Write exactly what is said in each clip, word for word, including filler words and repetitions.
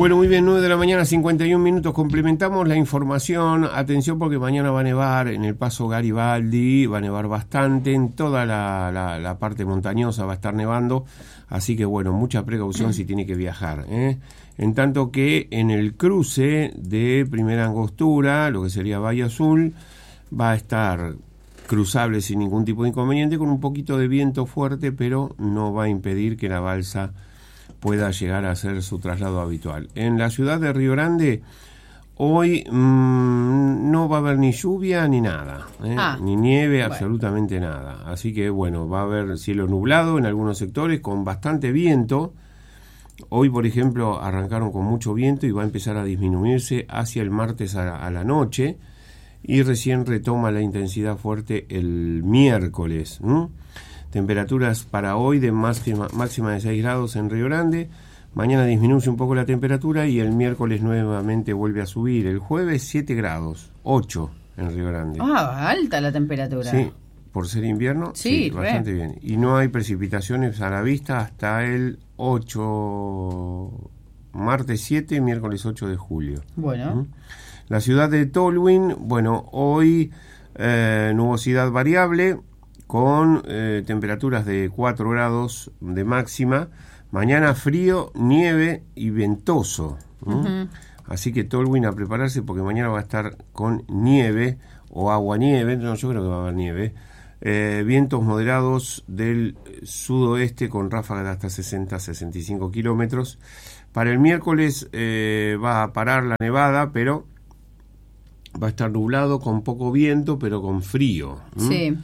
Bueno, muy bien, nueve de la mañana, cincuenta y un minutos. Complementamos la información. Atención porque mañana va a nevar en el Paso Garibaldi, va a nevar bastante, en toda la, la, la parte montañosa va a estar nevando, así que bueno, mucha precaución mm. si tiene que viajar, ¿eh? En tanto que en el cruce de Primera Angostura, lo que sería Bahía Azul, va a estar cruzable sin ningún tipo de inconveniente, con un poquito de viento fuerte, pero no va a impedir que la balsa pueda llegar a hacer su traslado habitual. En la ciudad de Río Grande, hoy mmm, no va a haber ni lluvia ni nada, ¿eh? ah, ni nieve, bueno. absolutamente nada. Así que, bueno, va a haber cielo nublado en algunos sectores con bastante viento. Hoy, por ejemplo, arrancaron con mucho viento y va a empezar a disminuirse hacia el martes a, a la noche y recién retoma la intensidad fuerte el miércoles. ¿Mm? Temperaturas para hoy de máxima, máxima de seis grados en Río Grande. Mañana disminuye un poco la temperatura y el miércoles nuevamente vuelve a subir. El jueves siete grados, ocho en Río Grande. Ah, alta la temperatura. Sí, por ser invierno, sí, sí bastante bien. Y no hay precipitaciones a la vista hasta el ocho, martes siete, miércoles ocho de julio. Bueno. ¿Mm? La ciudad de Tolwyn, bueno, hoy eh, nubosidad variable, con eh, temperaturas de cuatro grados de máxima. Mañana frío, nieve y ventoso. ¿Mm? Uh-huh. Así que Tolwyn a prepararse porque mañana va a estar con nieve o agua-nieve. No, yo creo que va a haber nieve. Eh, vientos moderados del sudoeste con ráfagas de hasta sesenta a sesenta y cinco kilómetros. Para el miércoles eh, va a parar la nevada, pero va a estar nublado con poco viento, pero con frío. ¿Mm? Sí.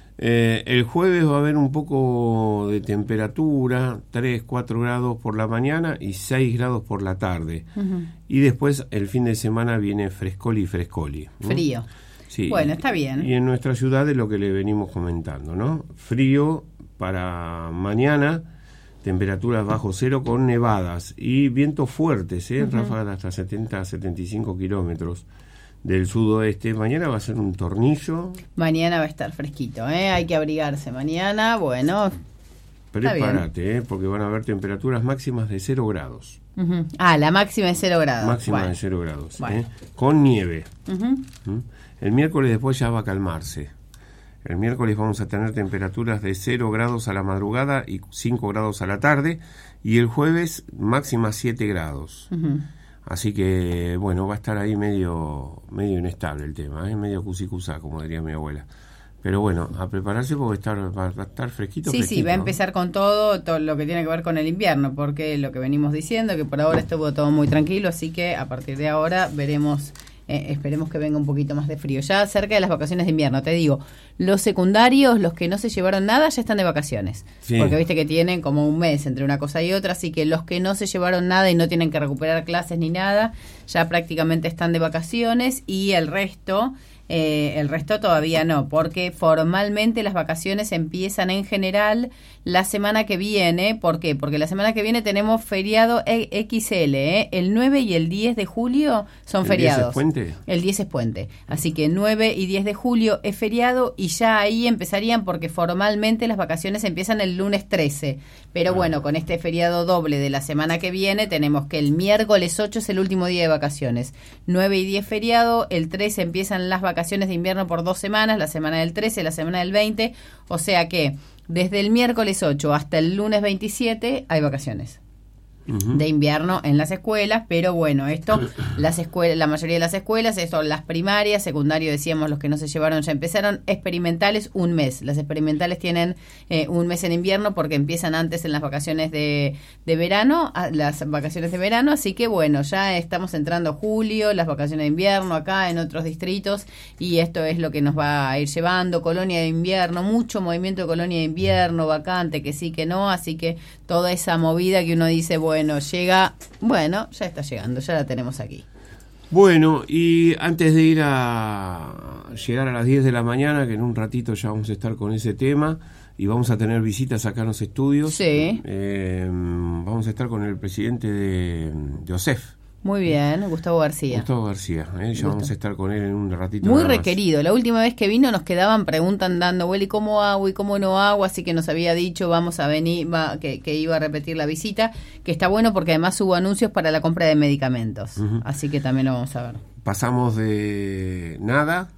Eh, el jueves va a haber un poco de temperatura, tres, cuatro grados por la mañana y seis grados por la tarde. Uh-huh. Y después el fin de semana viene frescoli y frescoli. ¿No? Frío. Sí. Bueno, está bien. Y en nuestra ciudad es lo que le venimos comentando, ¿no? Frío para mañana, temperaturas bajo cero con nevadas y vientos fuertes, ¿eh? Uh-huh. Ráfagas de hasta setenta a setenta y cinco kilómetros. Del sudoeste. Mañana va a ser un tornillo. Mañana va a estar fresquito, ¿eh? Hay que abrigarse mañana, bueno. Prepárate, ¿eh? Porque van a haber temperaturas máximas de cero grados. Uh-huh. Ah, la máxima es cero grados. Máxima bueno. de cero grados, bueno. ¿eh? Con nieve. Uh-huh. ¿Mm? El miércoles después ya va a calmarse. El miércoles vamos a tener temperaturas de cero grados a la madrugada y cinco grados a la tarde. Y el jueves máxima siete grados. Uh-huh. Así que, bueno, va a estar ahí medio medio inestable el tema, ¿eh? Medio cusicusá, como diría mi abuela. Pero bueno, a prepararse porque estar, va a estar fresquito, Sí, fresquito. sí, va a empezar con todo, todo lo que tiene que ver con el invierno, porque lo que venimos diciendo, que por ahora estuvo todo muy tranquilo, así que a partir de ahora veremos... Eh, esperemos que venga un poquito más de frío. Ya cerca de las vacaciones de invierno, te digo, los secundarios, los que no se llevaron nada, ya están de vacaciones. Sí. Porque viste que tienen como un mes entre una cosa y otra, así que los que no se llevaron nada y no tienen que recuperar clases ni nada, ya prácticamente están de vacaciones y el resto... Eh, el resto todavía no, porque formalmente las vacaciones empiezan en general la semana que viene. ¿Por qué? Porque la semana que viene tenemos feriado equis ele, ¿eh? El nueve y el diez de julio son ¿El feriados. diez es puente? El diez es puente. Así que nueve y diez de julio es feriado y ya ahí empezarían porque formalmente las vacaciones empiezan el lunes trece. Pero ah. bueno, con este feriado doble de la semana que viene tenemos que el miércoles ocho es el último día de vacaciones. nueve y diez feriado, el trece empiezan las vacaciones vacaciones de invierno por dos semanas, la semana del trece, la semana del veinte, o sea que desde el miércoles ocho hasta el lunes veintisiete hay vacaciones uh-huh. de invierno en las escuelas, pero bueno, esto, las escuelas, la mayoría de las escuelas, esto, las primarias, secundario, decíamos, los que no se llevaron ya empezaron, experimentales un mes, las experimentales tienen eh, un mes en invierno porque empiezan antes en las vacaciones de, de verano, las vacaciones de verano, así que bueno, ya estamos entrando a julio, las vacaciones de invierno acá en otros distritos y esto es lo que nos va a ir llevando, colonia de invierno, mucho movimiento de colonia de invierno, vacante, que sí, que no, así que toda esa movida que uno dice, bueno, llega, bueno, ya está llegando, ya la tenemos aquí. Bueno, y antes de ir a llegar a las diez de la mañana, que en un ratito ya vamos a estar con ese tema, y vamos a tener visitas acá en los estudios. Sí. Eh, vamos a estar con el presidente de, de O S E F. Muy bien, Gustavo García. Gustavo García, ¿eh? Ya Gusto. vamos a estar con él en un ratito. Muy nada más. requerido. La última vez que vino nos quedaban preguntas dando vuelo, ¿y cómo hago y cómo no hago? Así que nos había dicho, vamos a venir, va, que, que iba a repetir la visita, que está bueno porque además hubo anuncios para la compra de medicamentos. Uh-huh. Así que también lo vamos a ver. Pasamos de nada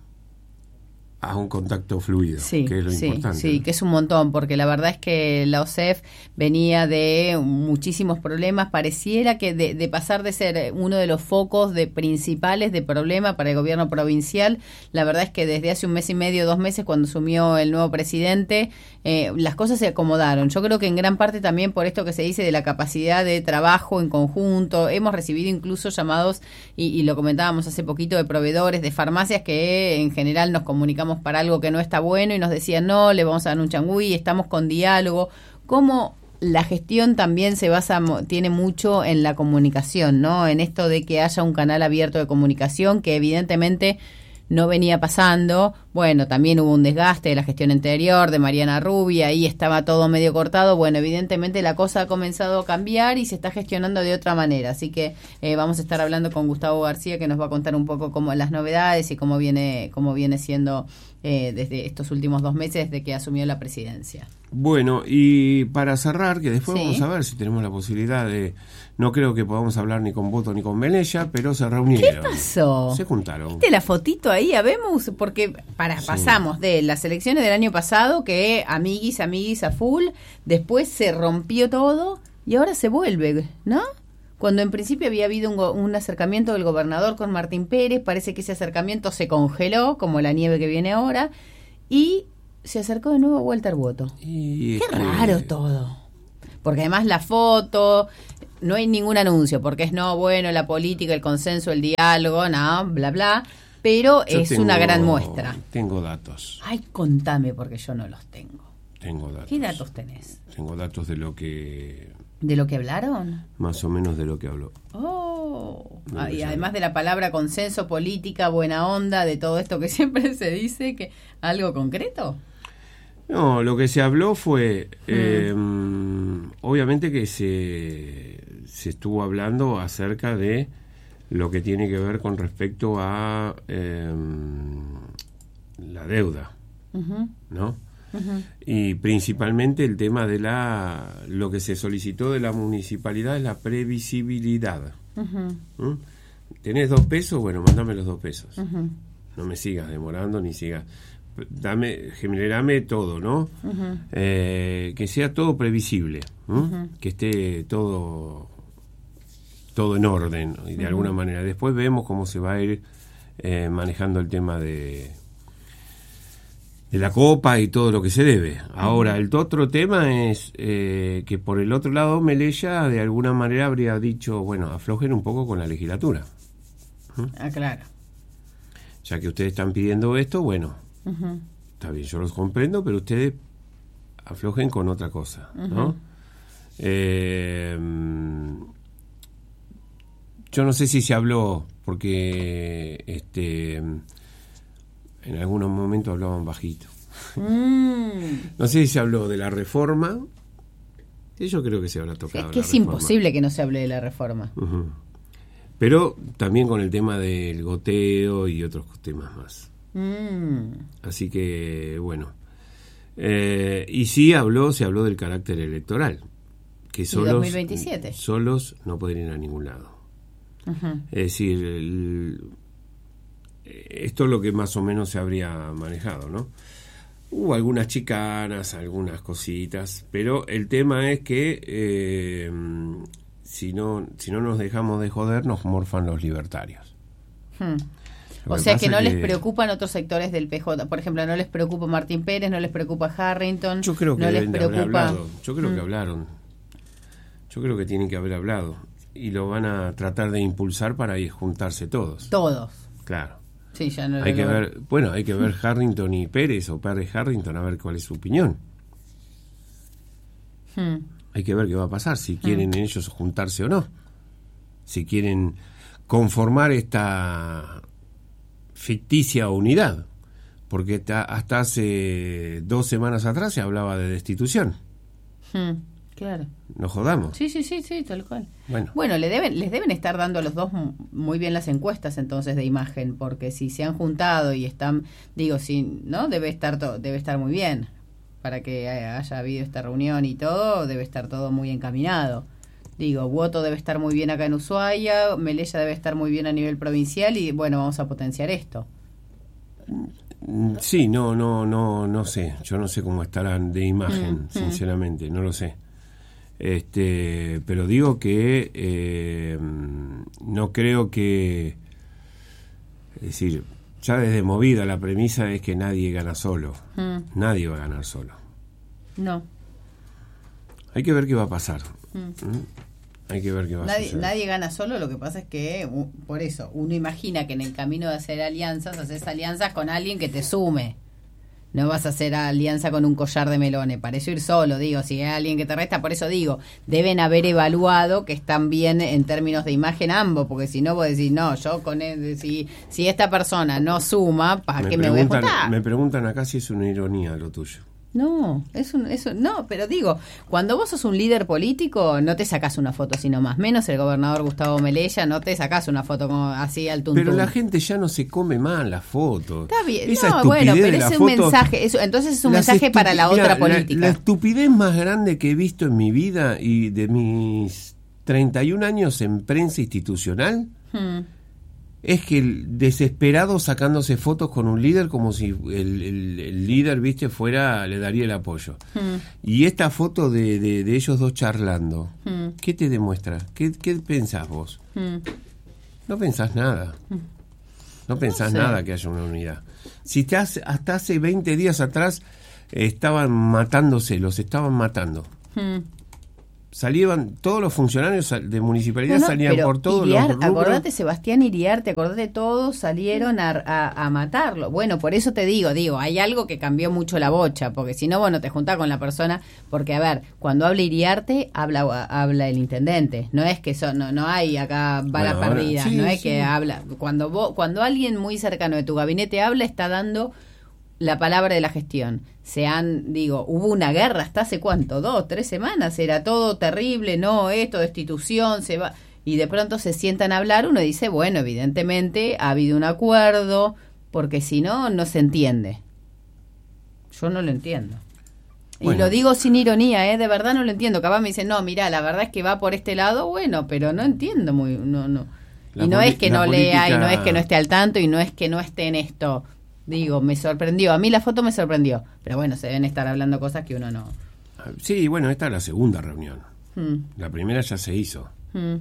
a un contacto fluido, sí, que es lo sí, importante. Sí, que es un montón, porque la verdad es que la O S E F venía de muchísimos problemas, pareciera que de, de pasar de ser uno de los focos de principales de problema para el gobierno provincial, la verdad es que desde hace un mes y medio, dos meses, cuando asumió el nuevo presidente, eh, las cosas se acomodaron. Yo creo que en gran parte también por esto que se dice de la capacidad de trabajo en conjunto, hemos recibido incluso llamados, y, y lo comentábamos hace poquito, de proveedores, de farmacias que en general nos comunicamos para algo que no está bueno y nos decían no, le vamos a dar un changüí, estamos con diálogo. Cómo la gestión también se basa, tiene mucho en la comunicación, ¿no? En esto de que haya un canal abierto de comunicación que evidentemente no venía pasando. Bueno, también hubo un desgaste de la gestión anterior de Mariana Rubia, ahí estaba todo medio cortado. Bueno, evidentemente la cosa ha comenzado a cambiar y se está gestionando de otra manera, así que eh, vamos a estar hablando con Gustavo García, que nos va a contar un poco cómo las novedades y cómo viene cómo viene siendo eh, desde estos últimos dos meses desde que asumió la presidencia. Bueno, y para cerrar, que después sí. vamos a ver si tenemos la posibilidad de... No creo que podamos hablar ni con Boto ni con Melella, pero se reunieron. ¿Qué pasó? Se juntaron. ¿Viste la fotito ahí? Habemos, porque para sí. pasamos de las elecciones del año pasado, que amiguis, amiguis a full, después se rompió todo y ahora se vuelve, ¿no? Cuando en principio había habido un, go- un acercamiento del gobernador con Martín Pérez, parece que ese acercamiento se congeló, como la nieve que viene ahora, y se acercó de nuevo Walter Boto. Y Qué este... raro todo. Porque además la foto, no hay ningún anuncio, porque es no, bueno, la política, el consenso, el diálogo, no, bla, bla, pero yo es tengo, una gran muestra. Tengo datos. Ay, contame, porque yo no los tengo. Tengo datos. ¿Qué datos tenés? Tengo datos de lo que... ¿De lo que hablaron? Más o menos de lo que habló. Oh, No, y ya además no. de la palabra consenso, política, buena onda, de todo esto que siempre se dice, que ¿algo concreto? No, lo que se habló fue, mm. eh, obviamente que se, se estuvo hablando acerca de lo que tiene que ver con respecto a eh, la deuda, uh-huh. ¿no? Uh-huh. Y principalmente el tema de la, lo que se solicitó de la municipalidad es la previsibilidad. Uh-huh. ¿Mm? ¿Tenés dos pesos? Bueno, mándame los dos pesos. Uh-huh. No me sigas demorando ni sigas... Dame, generame todo, ¿no? Uh-huh. Eh, que sea todo previsible, ¿no? Uh-huh. Que esté todo todo en orden, ¿no? Y de uh-huh. alguna manera. Después vemos cómo se va a ir eh, manejando el tema de de la copa y todo lo que se debe. Ahora, uh-huh. el otro tema es eh, que por el otro lado Melella de alguna manera habría dicho, bueno, aflojen un poco con la legislatura. ¿Mm? Ah, claro. Ya que ustedes están pidiendo esto, bueno, uh-huh. está bien, yo los comprendo, pero ustedes aflojen con otra cosa, ¿no? Uh-huh. Eh, yo no sé si se habló, porque este en algunos momentos hablaban bajito. Mm. No sé si se habló de la reforma, y yo creo que se habrá tocado. Es que la es reforma. Imposible que no se hable de la reforma. Uh-huh. Pero también con el tema del goteo y otros temas más. Mm. Así que, bueno. Eh, y sí habló, se habló del carácter electoral. Que solos, dos mil veintisiete. solos no pueden ir a ningún lado. Uh-huh. Es decir, el, esto es lo que más o menos se habría manejado, ¿no? Hubo algunas chicanas, algunas cositas, pero el tema es que eh, si no, si no nos dejamos de joder, nos morfan los libertarios. Hmm. O sea que no que... les preocupan otros sectores del P J. Por ejemplo, no les preocupa Martín Pérez, no les preocupa Harrington. Yo creo que no les deben preocupa... haber hablado. Yo creo mm. que hablaron. Yo creo que tienen que haber hablado. Y lo van a tratar de impulsar para ir juntarse todos. Todos. Claro. Sí, ya no hay lo que veo. ver, bueno, hay que ver Harrington y Pérez o Pérez Harrington a ver cuál es su opinión. Hmm. Hay que ver qué va a pasar, si quieren hmm. ellos juntarse o no. Si quieren conformar esta ficticia unidad. Porque ta, hasta hace dos semanas atrás se hablaba de destitución. Hmm. Claro. No jodamos. Sí, sí, sí, sí, tal cual. Bueno, bueno le deben, les deben estar dando a los dos muy bien las encuestas entonces de imagen, porque si se han juntado y están, digo, si, ¿no? Debe estar to- debe estar muy bien. Para que haya habido esta reunión y todo, debe estar todo muy encaminado. Digo, Woto debe estar muy bien acá en Ushuaia, Melella debe estar muy bien a nivel provincial y bueno, vamos a potenciar esto. Sí, no, no, no, no sé. Yo no sé cómo estarán de imagen, mm, sinceramente, mm. no lo sé. Este, pero digo que eh, no creo que, es decir, ya desde Movida la premisa es que nadie gana solo. Mm. Nadie va a ganar solo. No. Hay que ver qué va a pasar. Mm. ¿Mm? Hay que ver qué va nadie, a suceder. Nadie gana solo, lo que pasa es que, uh, por eso, uno imagina que en el camino de hacer alianzas, haces alianzas con alguien que te sume. No vas a hacer alianza con un collar de melones, para eso ir solo, digo, si hay alguien que te resta, por eso digo, deben haber evaluado que están bien en términos de imagen ambos, porque si no vos decís, no, yo con él, si, si esta persona no suma, ¿para qué me voy a juntar? Me preguntan acá si es una ironía lo tuyo. No, es un, eso no, pero digo, cuando vos sos un líder político, no te sacás una foto así nomás, menos el gobernador Gustavo Melella, no te sacás una foto como así al tuntún. Pero la gente ya no se come más las fotos. Está bien, esa no, bueno, pero es un foto, mensaje, eso, entonces es un mensaje estupi- para la mira, otra política. La, la estupidez más grande que he visto en mi vida y de mis treinta y un años en prensa institucional, hmm. es que el desesperado sacándose fotos con un líder como si el, el, el líder, viste, fuera, le daría el apoyo. Mm. Y esta foto de, de, de ellos dos charlando, mm. ¿qué te demuestra? ¿Qué, qué pensás vos? Mm. No pensás nada. No pensás no sé. nada que haya una unidad. Si te hace, hasta hace veinte días atrás eh, estaban matándose, los estaban matando. Mm. Salían todos los funcionarios de municipalidad, no, no, salían por todos Iriar, los rubros. Acordate, Sebastián Iriarte, acordate, todos salieron a, a, a matarlo. Bueno, por eso te digo, digo, hay algo que cambió mucho la bocha, porque si no, bueno, te juntás con la persona, porque a ver, cuando habla Iriarte, habla habla el intendente, no es que son, no, no hay acá balas bueno, perdidas, sí, no es sí. que habla, cuando vos, cuando alguien muy cercano de tu gabinete habla, está dando la palabra de la gestión. Se han, digo, hubo una guerra hasta hace cuánto, dos, tres semanas, era todo terrible, no, esto, destitución, se va, y de pronto se sientan a hablar, uno dice, bueno, evidentemente ha habido un acuerdo, porque si no, no se entiende. Yo no lo entiendo. Bueno. Y lo digo sin ironía, ¿eh? De verdad no lo entiendo. Capaz me dicen, no, mirá, la verdad es que va por este lado, bueno, pero no entiendo muy, no, no. La y no es que no política... lea, y no es que no esté al tanto, y no es que no esté en esto. Digo, me sorprendió. A mí la foto me sorprendió. Pero bueno, se deben estar hablando cosas que uno no... Sí, bueno, esta es la segunda reunión. Hmm. La primera ya se hizo. Hmm.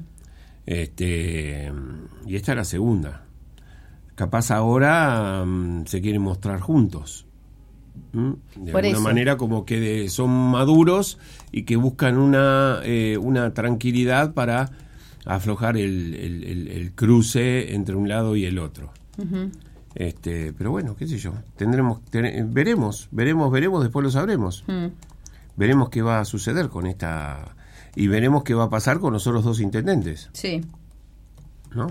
Este y esta es la segunda. Capaz ahora um, se quieren mostrar juntos. ¿Mm? De Por alguna eso. manera como que de, son maduros y que buscan una, eh, una tranquilidad para aflojar el, el, el, el cruce entre un lado y el otro. Uh-huh. Este, pero bueno, qué sé yo, tendremos, ten, veremos, veremos, veremos, después lo sabremos. Mm. Veremos qué va a suceder con esta y veremos qué va a pasar con los otros dos intendentes. Sí. ¿No?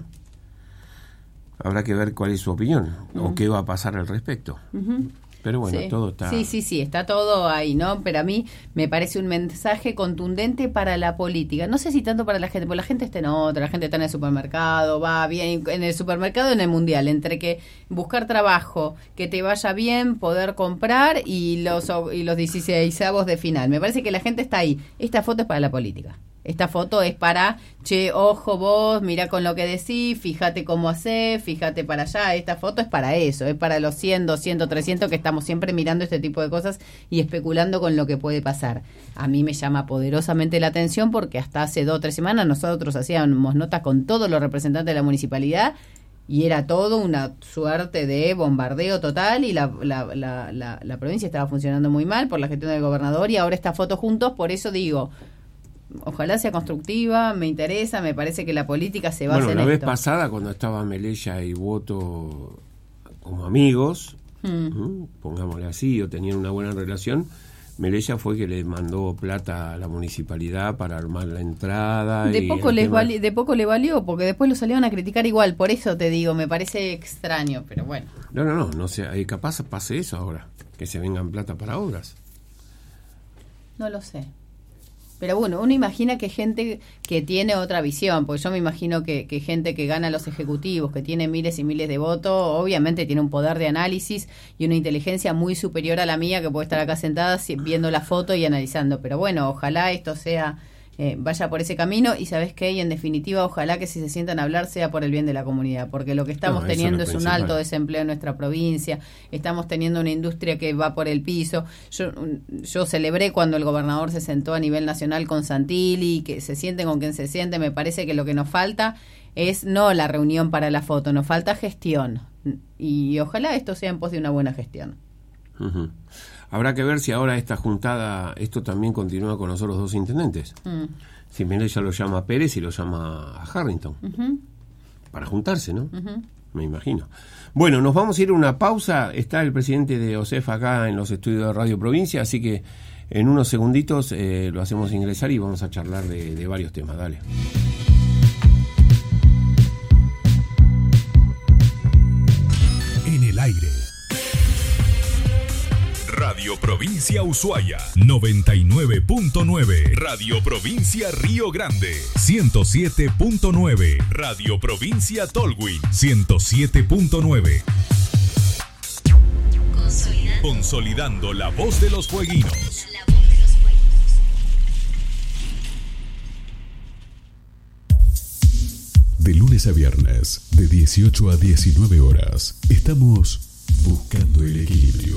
Habrá que ver cuál es su opinión mm. o qué va a pasar al respecto. Uh-huh. Pero bueno, sí. todo está... Sí, sí, sí, está todo ahí, ¿no? Pero a mí me parece un mensaje contundente para la política. No sé si tanto para la gente, porque la gente está en otra, la gente está en el supermercado, va bien en el supermercado, en el mundial, entre que buscar trabajo, que te vaya bien, poder comprar y los y los dieciseisavos de final. Me parece que la gente está ahí. Esta foto es para la política. Esta foto es para, che, ojo vos, mirá con lo que decís, fíjate cómo hacés, fíjate para allá. Esta foto es para eso, es para los cien, doscientos, trescientos que estamos siempre mirando este tipo de cosas y especulando con lo que puede pasar. A mí me llama poderosamente la atención porque hasta hace dos o tres semanas nosotros hacíamos notas con todos los representantes de la municipalidad y era todo una suerte de bombardeo total y la, la, la, la, la provincia estaba funcionando muy mal por la gestión del gobernador y ahora esta foto juntos, por eso digo... Ojalá sea constructiva, me interesa, me parece que la política se basa bueno, en esto. Bueno, la vez esto. pasada cuando estaba Melella y Woto como amigos, hmm. ¿m? pongámosle así, o tenían una buena relación, Melella fue que le mandó plata a la municipalidad para armar la entrada. De, y poco, les tema... vali- de poco le valió, porque después lo salieron a criticar igual, por eso te digo, me parece extraño, pero bueno. No, no, no, no sé, capaz pase eso ahora, que se vengan plata para obras. No lo sé. Pero bueno, uno imagina que gente que tiene otra visión, porque yo me imagino que, que gente que gana los ejecutivos, que tiene miles y miles de votos, obviamente tiene un poder de análisis y una inteligencia muy superior a la mía, que puede estar acá sentada viendo la foto y analizando. Pero bueno, ojalá esto sea... Eh, vaya por ese camino y ¿sabes qué? Y en definitiva, ojalá que si se sientan a hablar sea por el bien de la comunidad, porque lo que estamos no, teniendo es, es un alto desempleo en nuestra provincia, estamos teniendo una industria que va por el piso. Yo, yo celebré cuando el gobernador se sentó a nivel nacional con Santilli, que se sienten con quien se siente. Me parece que lo que nos falta es no la reunión para la foto, nos falta gestión, y ojalá esto sea en pos de una buena gestión. Uh-huh. Habrá que ver si ahora esta juntada, esto también continúa con los otros dos intendentes. Mm. Si Milei ya lo llama a Pérez y lo llama a Harrington. Uh-huh. Para juntarse, ¿no? Uh-huh. Me imagino. Bueno, nos vamos a ir a una pausa. Está el presidente de O S E F acá en los estudios de Radio Provincia, así que en unos segunditos eh, lo hacemos ingresar y vamos a charlar de, de varios temas. Dale. En el aire. Radio Provincia Ushuaia, noventa y nueve punto nueve. Radio Provincia Río Grande, ciento siete punto nueve. Radio Provincia Tolwyn, ciento siete punto nueve. Consolidando. Consolidando la voz de los fueguinos. La voz de los fueguinos. De lunes a viernes, de dieciocho a diecinueve horas, estamos buscando el equilibrio.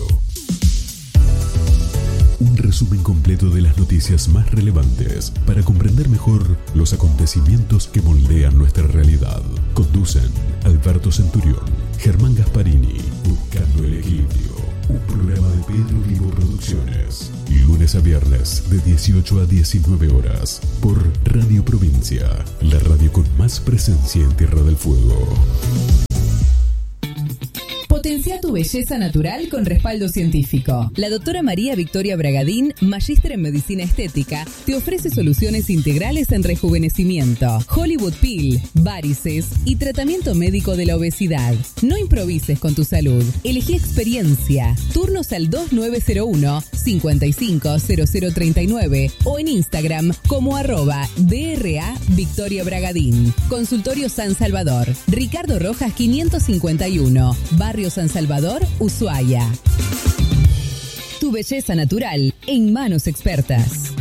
Un resumen completo de las noticias más relevantes para comprender mejor los acontecimientos que moldean nuestra realidad. Conducen Alberto Centurión, Germán Gasparini, Buscando el Equilibrio. Un programa de Pedro Vivo Producciones. Lunes a viernes de dieciocho a diecinueve horas por Radio Provincia, la radio con más presencia en Tierra del Fuego. Potencia tu belleza natural con respaldo científico. La doctora María Victoria Bragadín, magíster en medicina estética, te ofrece soluciones integrales en rejuvenecimiento, Hollywood Peel, varices y tratamiento médico de la obesidad. No improvises con tu salud. Elegí experiencia. Turnos al dos nueve cero uno, cinco cinco cero cero tres nueve o en Instagram como arroba D R A Victoria Bragadín. Consultorio San Salvador. Ricardo Rojas quinientos cincuenta y uno. Barrio San Salvador, Ushuaia. Tu belleza natural en manos expertas.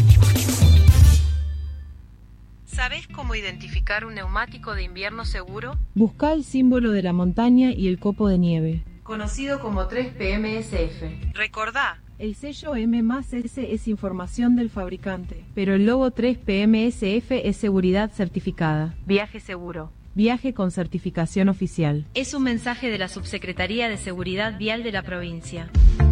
¿Sabés cómo identificar un neumático de invierno seguro? Busca el símbolo de la montaña y el copo de nieve, conocido como tres P M S F. Recordá, el sello M más S es información del fabricante, pero el logo tres P M S F es seguridad certificada. Viaje seguro. Viaje con certificación oficial. Es un mensaje de la Subsecretaría de Seguridad Vial de la provincia.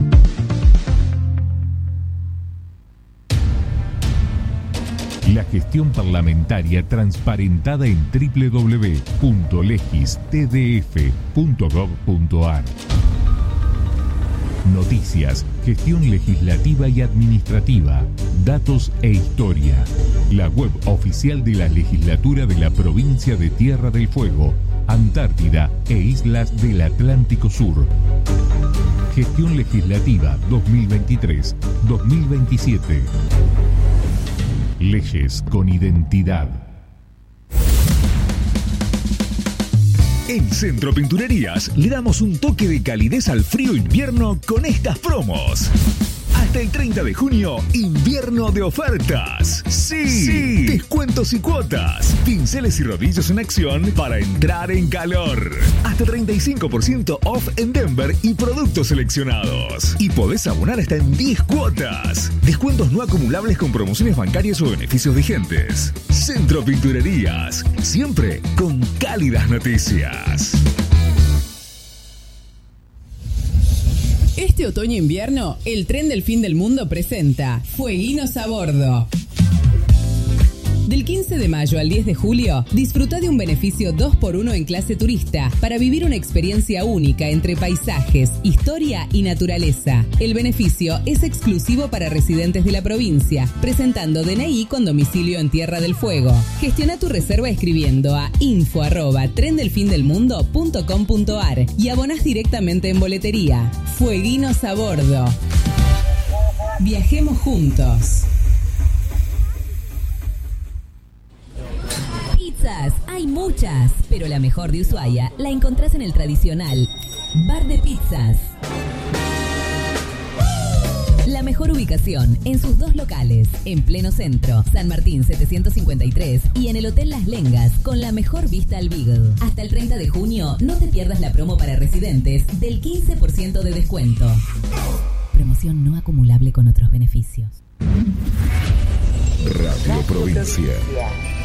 La gestión parlamentaria transparentada en doble u doble u doble u punto legis t d f punto gov punto a r. Noticias, gestión legislativa y administrativa, datos e historia. La web oficial de la legislatura de la provincia de Tierra del Fuego, Antártida e islas del Atlántico Sur. Gestión legislativa dos mil veintitrés dos mil veintisiete. Leyes con identidad. En Centro Pinturerías le damos un toque de calidez al frío invierno con estas promos. Hasta el treinta de junio, invierno de ofertas. Sí, sí, descuentos y cuotas. Pinceles y rodillos en acción para entrar en calor. Hasta treinta y cinco por ciento off en Denver y productos seleccionados. Y podés abonar hasta en diez cuotas. Descuentos no acumulables con promociones bancarias o beneficios vigentes. Centro Pinturerías, siempre con cálidas noticias. Este otoño-invierno, el tren del fin del mundo presenta Fueguinos a Bordo. Del quince de mayo al diez de julio, disfruta de un beneficio dos por uno en clase turista para vivir una experiencia única entre paisajes, historia y naturaleza. El beneficio es exclusivo para residentes de la provincia, presentando D N I con domicilio en Tierra del Fuego. Gestiona tu reserva escribiendo a info arroba tren del fin del mundo punto com punto a r y abonás directamente en boletería. Fueguinos a bordo. Viajemos juntos. Pizzas hay muchas, pero la mejor de Ushuaia la encontrás en el tradicional Bar de Pizzas. La mejor ubicación en sus dos locales, en pleno centro, San Martín setecientos cincuenta y tres y en el Hotel Las Lengas, con la mejor vista al Beagle. Hasta el treinta de junio, no te pierdas la promo para residentes del quince por ciento de descuento. Promoción no acumulable con otros beneficios. Radio Provincia.